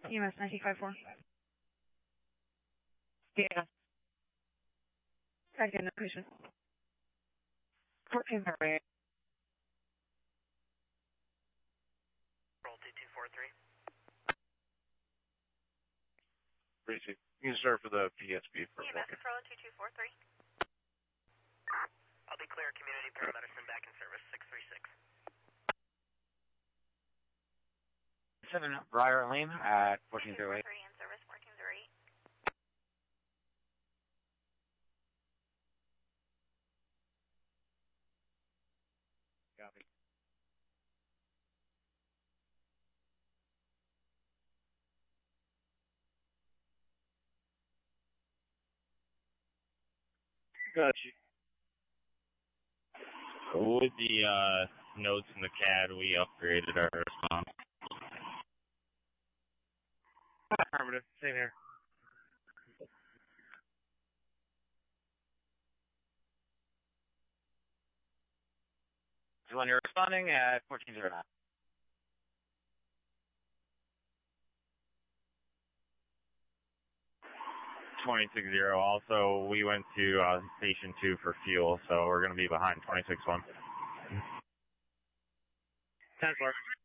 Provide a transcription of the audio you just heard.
EMS 1954. Yeah. Back in the patient. 1408. Roll 2243. Tracy, you can start for the PSP for a EMS second. control 2243. I'll be clear. Community paramedicine back in service 636. 7 Briar Lane at 1408. 2243 in service 1408. Copy. Gotcha. With the notes in the CAD, we upgraded our response. Affirmative. Same here. So when you're responding at 1409. Also, we went to Station 2 for fuel, so we're going to be behind 26-1. 10-4.